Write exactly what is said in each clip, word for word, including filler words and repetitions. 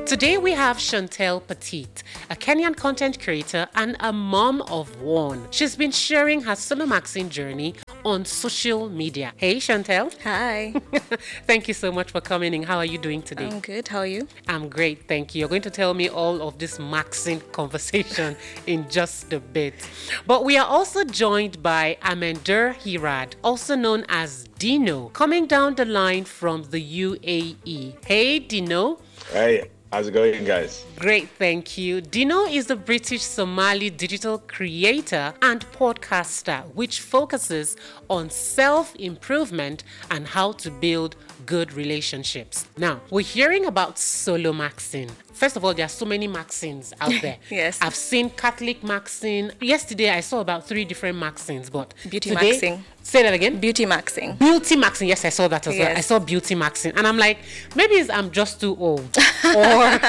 Today we have Chantel Petit, a Kenyan content creator and a mom of one. She's been sharing her solo maxing journey on social media. Hey Chantel. Hi. Thank you so much for coming in. How are you doing today? I'm good. How are you? I'm great, thank you. You're going to tell me all of this maxing conversation in just a bit. But we are also joined by Amender Hirad, also known as Dino, coming down the line from the U A E. Hey Dino. Hey. How's it going, guys? Great, thank you. Dino is a British Somali digital creator and podcaster, which focuses on self-improvement and how to build good relationships. Now, we're hearing about solo maxing. First of all, there are so many maxings out there. Yes. I've seen Catholic maxing. Yesterday, I saw about three different maxings, but Beauty today, maxing. Say that again? Beauty maxing. Beauty maxing. Yes, I saw that as Yes. well. I saw beauty maxing. And I'm like, maybe it's, I'm just too old. or,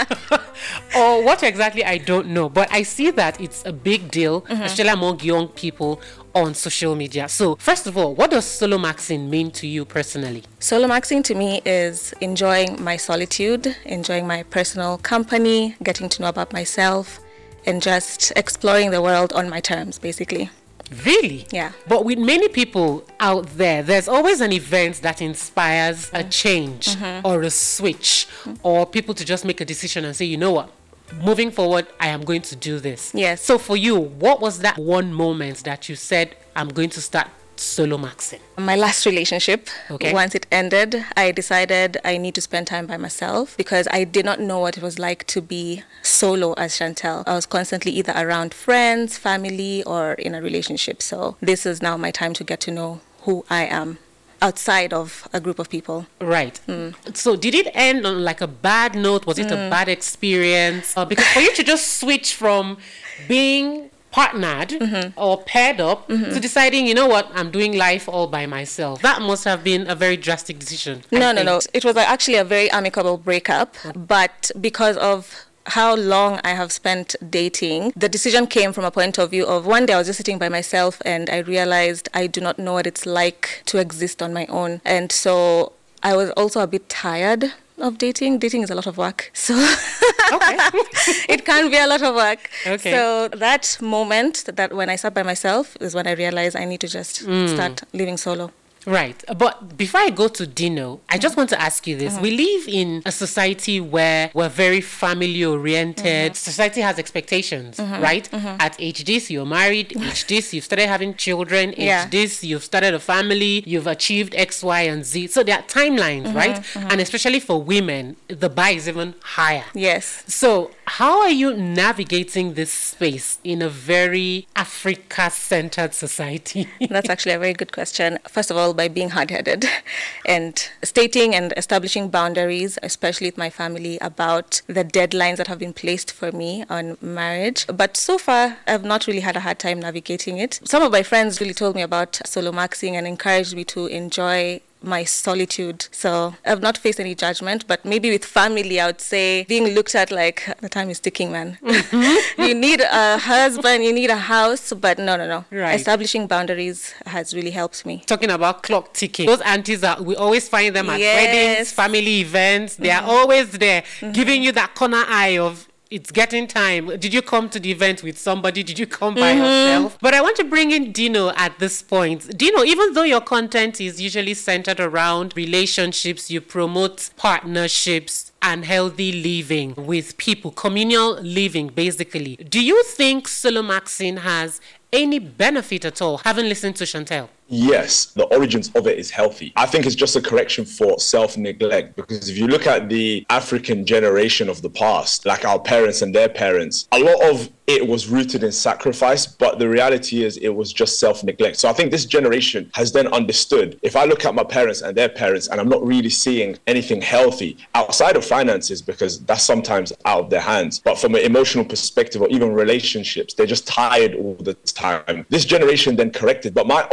or what exactly, I don't know. But I see that it's a big deal, mm-hmm. especially among young people on social media. So first of all, what does solo maxing mean to you personally? Solo maxing to me is enjoying my solitude, enjoying my personal company, getting to know about myself, and just exploring the world on my terms, basically. Really? Yeah. But with many people out there, there's always an event that inspires a change mm-hmm. or a switch mm-hmm. or people to just make a decision and say, you know what? Moving forward, I am going to do this. Yes. So for you, what was that one moment that you said, I'm going to start solo maxing? My last relationship, okay. Once it ended, I decided I need to spend time by myself because I did not know what it was like to be solo as Chantel. I was constantly either around friends, family, or in a relationship. So this is now my time to get to know who I am outside of a group of people. Right. Mm. So did it end on like a bad note? Was it mm. a bad experience? Uh, because for you to just switch from being partnered mm-hmm. or paired up mm-hmm. to deciding, you know what, I'm doing life all by myself. That must have been a very drastic decision. No, no, no. It was actually a very amicable breakup. Okay. But because of how long I have spent dating, the decision came from a point of view of one day I was just sitting by myself and I realized I do not know what it's like to exist on my own. And so I was also a bit tired of dating. Dating is a lot of work. So okay. It can be a lot of work. Okay. So that moment that when I sat by myself is when I realized I need to just mm. start living solo. Right. But before I go to Dino, I just want to ask you this. Mm-hmm. We live in a society where we're very family oriented. Mm-hmm. Society has expectations, mm-hmm. right? Mm-hmm. At age this, you're married. Age this, you've started having children. Age yeah. this, you've started a family. You've achieved X, Y, and Z. So there are timelines, mm-hmm. right? Mm-hmm. And especially for women, the bar is even higher. Yes. So how are you navigating this space in a very Africa-centered society? That's actually a very good question. First of all, by being hard-headed and stating and establishing boundaries, especially with my family, about the deadlines that have been placed for me on marriage. But so far, I've not really had a hard time navigating it. Some of my friends really told me about solo maxing and encouraged me to enjoy my solitude. So I've not faced any judgment, but maybe with family, I would say being looked at like the time is ticking, man. Mm-hmm. You need a husband, you need a house, but no, no, no. Right. Establishing boundaries has really helped me. Talking about clock ticking, those aunties that we always find them at yes. weddings, family events, they mm-hmm. are always there mm-hmm. giving you that corner eye of, it's getting time. Did you come to the event with somebody? Did you come by mm-hmm. yourself? But I want to bring in Dino at this point. Dino, even though your content is usually centered around relationships, you promote partnerships and healthy living with people, communal living, basically. Do you think solo maxing has any benefit at all, having listened to Chantel? Yes, the origins of it is healthy. I think it's just a correction for self-neglect, because if you look at the African generation of the past, like our parents and their parents, a lot of it was rooted in sacrifice, but the reality is it was just self-neglect. So I think this generation has then understood, if I look at my parents and their parents and I'm not really seeing anything healthy outside of finances, because that's sometimes out of their hands, but from an emotional perspective or even relationships, they're just tired all the time. This generation then corrected, but my only argument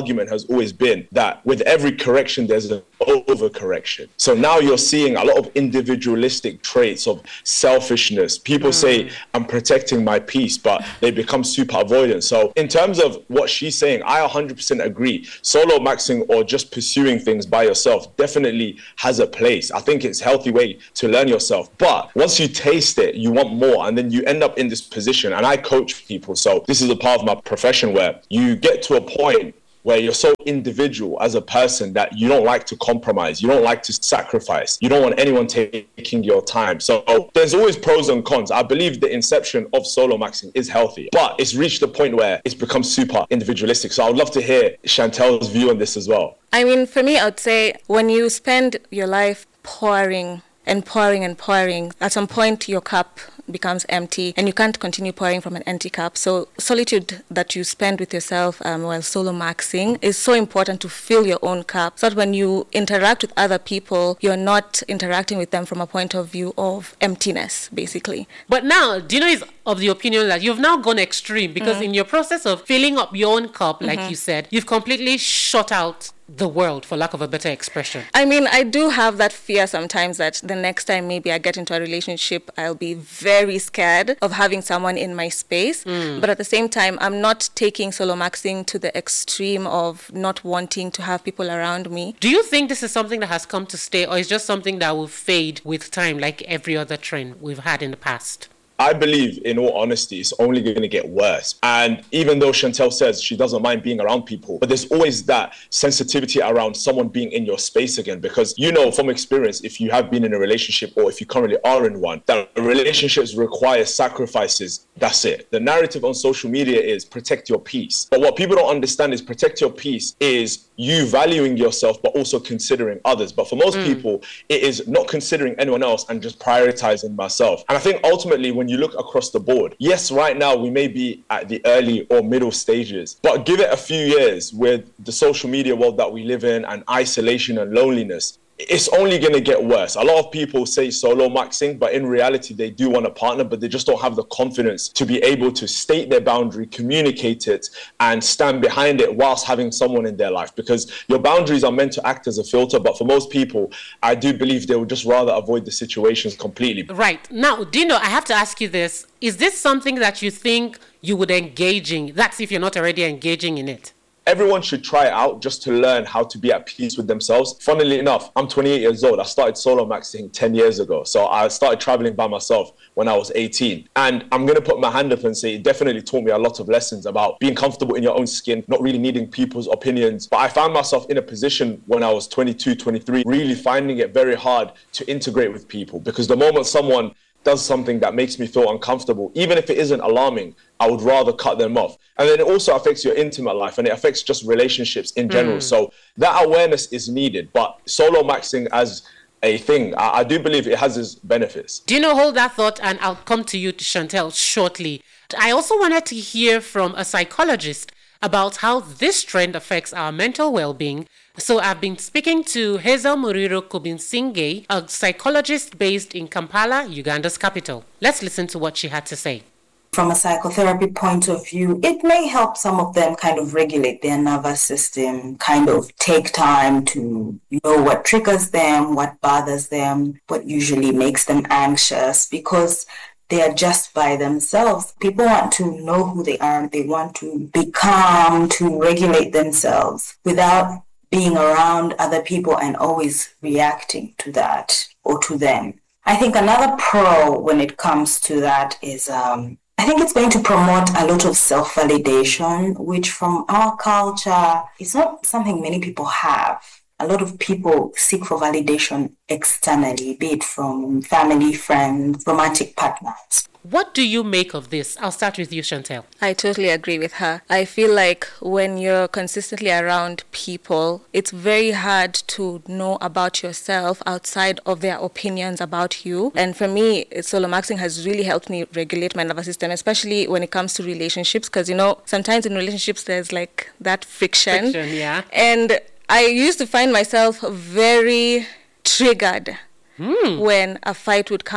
argument has always been that with every correction, there's an overcorrection. So now you're seeing a lot of individualistic traits of selfishness. People mm. say, I'm protecting my peace, but they become super avoidant. So in terms of what she's saying, I one hundred percent agree. Solo maxing or just pursuing things by yourself definitely has a place. I think it's a healthy way to learn yourself. But once you taste it, you want more, and then you end up in this position. And I coach people, so this is a part of my profession where you get to a point where you're so individual as a person that you don't like to compromise, you don't like to sacrifice, you don't want anyone taking your time. So there's always pros and cons. I believe the inception of solo maxing is healthy, but it's reached a point where it's become super individualistic. So I would love to hear Chantel's view on this as well. I mean, for me, I would say when you spend your life pouring and pouring and pouring, at some point your cup becomes empty and you can't continue pouring from an empty cup. So solitude that you spend with yourself um, while solo maxing is so important to fill your own cup, so that when you interact with other people, you're not interacting with them from a point of view of emptiness, basically. But now, Dino is of the opinion that you've now gone extreme, because mm. in your process of filling up your own cup, like mm-hmm. you said, you've completely shut out the world, for lack of a better expression. I mean, I do have that fear sometimes that the next time maybe I get into a relationship, I'll be very scared of having someone in my space. Mm. But at the same time, I'm not taking solo maxing to the extreme of not wanting to have people around me. Do you think this is something that has come to stay, or is just something that will fade with time, like every other trend we've had in the past? I believe, in all honesty, it's only going to get worse. And even though Chantel says she doesn't mind being around people, but there's always that sensitivity around someone being in your space again. Because, you know, from experience, if you have been in a relationship or if you currently are in one, that relationships require sacrifices. That's it. The narrative on social media is protect your peace. But what people don't understand is protect your peace is you valuing yourself, but also considering others. But for most mm. people, it is not considering anyone else and just prioritizing myself. And I think ultimately, when you look across the board, yes, right now we may be at the early or middle stages, but give it a few years with the social media world that we live in and isolation and loneliness, it's only going to get worse. A lot of people say solo maxing, but in reality, they do want a partner, but they just don't have the confidence to be able to state their boundary, communicate it, and stand behind it whilst having someone in their life. Because your boundaries are meant to act as a filter, but for most people, I do believe they would just rather avoid the situations completely. Right. Now, Dino, I have to ask you this. Is this something that you think you would engage in? That's if you're not already engaging in it. Everyone should try it out just to learn how to be at peace with themselves. Funnily enough, I'm twenty-eight years old. I started solo maxing ten years ago. So I started traveling by myself when I was eighteen. And I'm going to put my hand up and say it definitely taught me a lot of lessons about being comfortable in your own skin, not really needing people's opinions. But I found myself in a position when I was twenty-two, twenty-three, really finding it very hard to integrate with people. Because the moment someone does something that makes me feel uncomfortable, even if it isn't alarming, I would rather cut them off. And then it also affects your intimate life and it affects just relationships in general. Mm. So that awareness is needed. But solo maxing as a thing, I, I do believe it has its benefits. Do you know, hold that thought and I'll come to you, Chantel, shortly. I also wanted to hear from a psychologist about how this trend affects our mental well-being. So I've been speaking to Hazel Muriro Kubinsinge, a psychologist based in Kampala, Uganda's capital. Let's listen to what she had to say. From a psychotherapy point of view, it may help some of them kind of regulate their nervous system, kind of take time to know what triggers them, what bothers them, what usually makes them anxious, because they are just by themselves. People want to know who they are. They want to be calm, to regulate themselves without being around other people and always reacting to that or to them. I think another pro when it comes to that is um, I think it's going to promote a lot of self-validation, which from our culture is not something many people have. A lot of people seek for validation externally, be it from family, friends, romantic partners. What do you make of this? I'll start with you, Chantel. I totally agree with her. I feel like when you're consistently around people, it's very hard to know about yourself outside of their opinions about you. And for me, solo maxing has really helped me regulate my nervous system, especially when it comes to relationships. Because, you know, sometimes in relationships, there's like that friction. Friction, yeah. And I used to find myself very triggered mm. when a fight would come.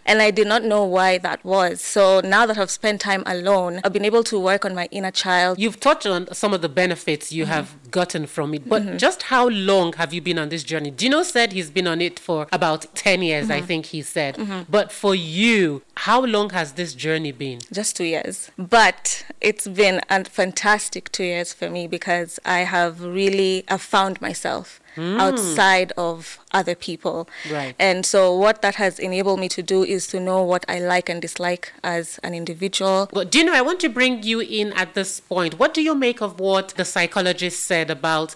And I did not know why that was. So now that I've spent time alone, I've been able to work on my inner child. You've touched on some of the benefits you mm-hmm. have gotten from it, but mm-hmm. just how long have you been on this journey? Dino said he's been on it for about ten years, mm-hmm. I think he said. Mm-hmm. But for you, how long has this journey been? Just two years. But it's been a fantastic two years for me because I have really I've found myself. Mm. outside of other people. Right. And so what that has enabled me to do is to know what I like and dislike as an individual. But Dino, I want to bring you in at this point. What do you make of what the psychologist said about